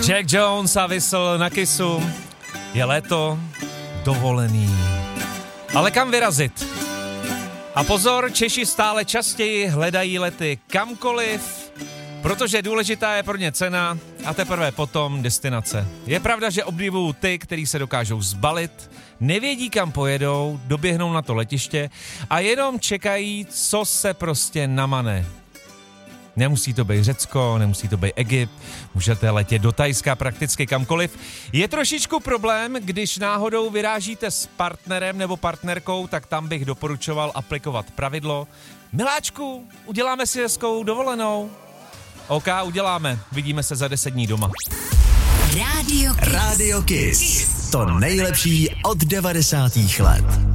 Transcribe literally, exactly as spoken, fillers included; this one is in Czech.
Jack Jones a Whistle na Kissu. Je léto, dovolený. Ale kam vyrazit? A pozor, Češi stále častěji hledají lety kamkoliv, protože důležitá je pro ně cena a teprve potom destinace. Je pravda, že obdivují ty, kteří se dokážou zbalit, nevědí, kam pojedou, doběhnou na to letiště a jenom čekají, co se prostě namane. Nemusí to být Řecko, nemusí to být Egypt, můžete letět do Thajska prakticky kamkoliv. Je trošičku problém, když náhodou vyrážíte s partnerem nebo partnerkou, tak tam bych doporučoval aplikovat pravidlo. Miláčku, uděláme si hezkou dovolenou. OK, uděláme. Vidíme se za deset dní doma. Radio Kiss. Radio Kiss. To nejlepší od devadesátých let.